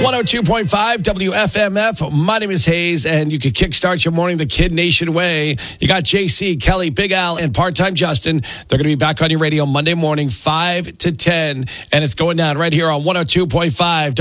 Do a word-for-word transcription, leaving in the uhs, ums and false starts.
one oh two point five W F M F. My name is Hayes, and you can kickstart your morning the Kid Nation way. You got J C, Kelly, Big Al, and part-time Justin. They're going to be back on your radio Monday morning, five to ten, and it's going down right here on one oh two point five